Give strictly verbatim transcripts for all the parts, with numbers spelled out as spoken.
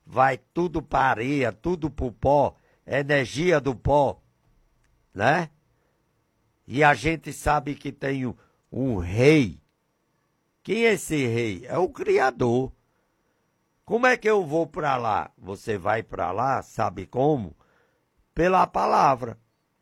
vai tudo para areia, tudo para o pó, energia do pó, né? E a gente sabe que tem um, um rei. Quem é esse rei? É o Criador. Como é que eu vou para lá? Você vai para lá, sabe como? Pela palavra.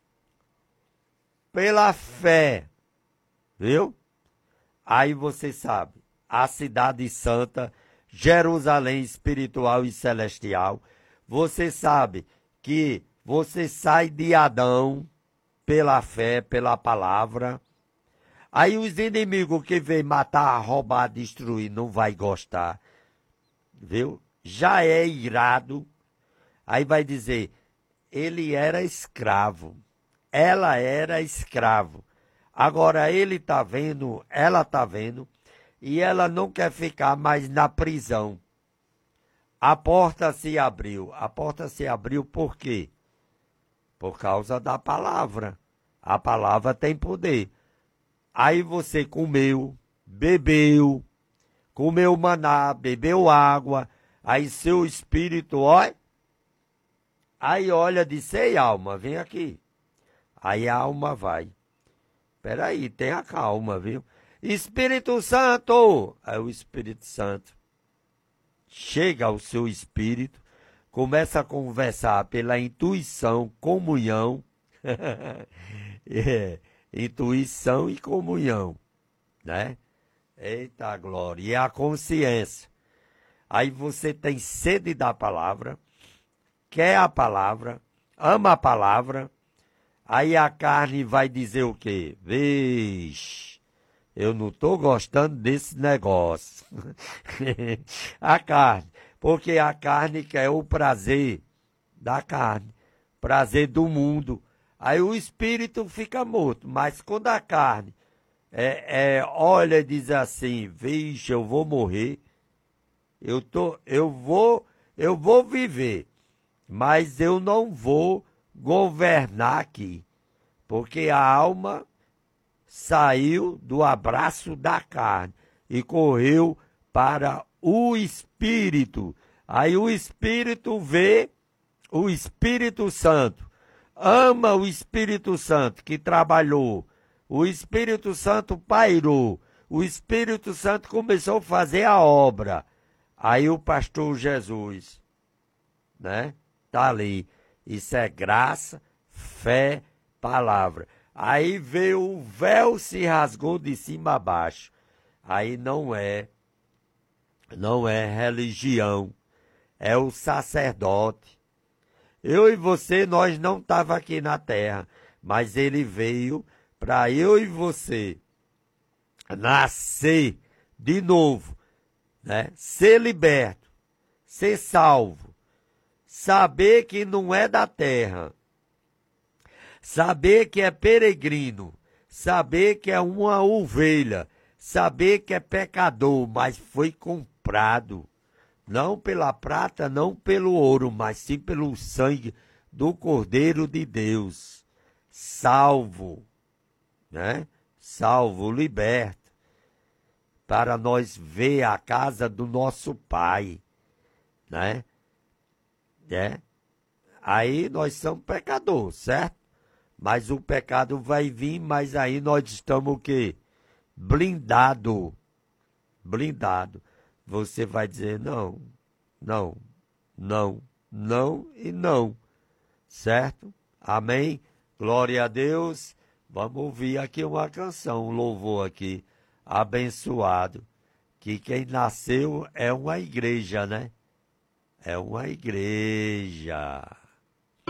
Pela fé. Viu? Aí você sabe, a cidade santa, Jerusalém espiritual e celestial. Você sabe que você sai de Adão pela fé, pela palavra. Aí os inimigos que vêm matar, roubar, destruir, não vai gostar. Viu? Já é irado. Aí vai dizer, ele era escravo. Ela era escravo. Agora ele está vendo, ela está vendo, e ela não quer ficar mais na prisão. A porta se abriu. A porta se abriu por quê? Por causa da palavra. A palavra tem poder. Aí você comeu, bebeu, comeu maná, bebeu água, aí seu espírito, olha, aí olha, disse, ei alma, vem aqui. Aí a alma vai. Peraí, tenha calma, viu? Espírito Santo! Aí o Espírito Santo chega ao seu espírito, começa a conversar pela intuição, comunhão. É, intuição e comunhão, né? Eita glória! E a consciência. Aí você tem sede da palavra, quer a palavra, ama a palavra. Aí a carne vai dizer o quê? Vixe, eu não estou gostando desse negócio. A carne, porque a carne quer o prazer da carne, prazer do mundo. Aí o espírito fica morto, mas quando a carne é, é, olha e diz assim, vixe, eu vou morrer, eu, tô, eu, vou, eu vou viver, mas eu não vou governar aqui, porque a alma saiu do abraço da carne e correu para o Espírito. Aí o Espírito vê o Espírito Santo, ama o Espírito Santo que trabalhou, o Espírito Santo pairou, o Espírito Santo começou a fazer a obra. Aí o pastor Jesus, né, tá ali. Isso é graça, fé, palavra. Aí veio o véu, se rasgou de cima a baixo. Aí não é, não é religião, é o sacerdote. Eu e você, nós não estávamos aqui na terra, mas ele veio para eu e você nascer de novo, né? Ser liberto, ser salvo. Saber que não é da terra, saber que é peregrino, saber que é uma ovelha, saber que é pecador, mas foi comprado, não pela prata, não pelo ouro, mas sim pelo sangue do Cordeiro de Deus, salvo, né? Salvo, liberto, para nós ver a casa do nosso Pai, né? É. Aí nós somos pecadores, certo? Mas o pecado vai vir, mas aí nós estamos o quê? Blindado. Blindado. Você vai dizer não, não, não, não e não. Certo? Amém? Glória a Deus. Vamos ouvir aqui uma canção, um louvor aqui, abençoado. Que quem nasceu é uma igreja, né? É uma igreja.